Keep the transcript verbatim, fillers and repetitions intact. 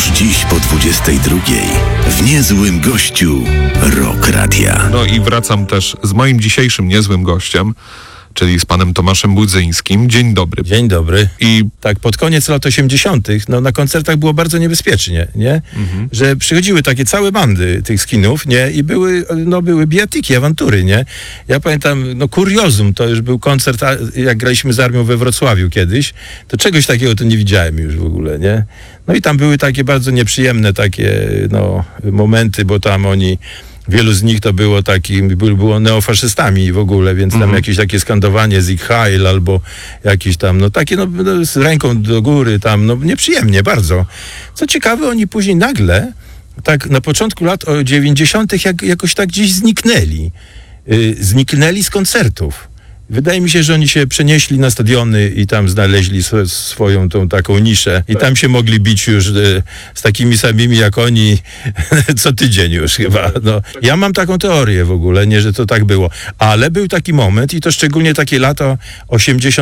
Już dziś po dwudziestej drugiej w Niezłym Gościu Rock Radia. No i wracam też z moim dzisiejszym niezłym gościem, czyli z panem Tomaszem Budzyńskim. Dzień dobry. Dzień dobry. I Tak, pod koniec lat osiemdziesiątych no, na koncertach było bardzo niebezpiecznie, nie? Mhm. Że przychodziły takie całe bandy tych skinów, nie? I były, no, były bijatyki, awantury, nie? Ja pamiętam, no kuriozum, to już był koncert, a, jak graliśmy z Armią we Wrocławiu kiedyś, to czegoś takiego to nie widziałem już w ogóle, nie? No i tam były takie bardzo nieprzyjemne takie, no, momenty, bo tam oni... Wielu z nich to było taki, było neofaszystami w ogóle, więc tam Mhm. jakieś takie skandowanie z ich Heil albo jakieś tam, no takie no, no z ręką do góry tam, no nieprzyjemnie bardzo. Co ciekawe, oni później nagle, tak na początku lat dziewięćdziesiątych jak, jakoś tak gdzieś zniknęli. Yy, zniknęli z koncertów. Wydaje mi się, że oni się przenieśli na stadiony i tam znaleźli sw- swoją tą taką niszę i tam się mogli bić już y, z takimi samymi jak oni co tydzień już chyba. No. Ja mam taką teorię w ogóle, nie, że to tak było, ale był taki moment i to szczególnie takie lata osiemdziesiąte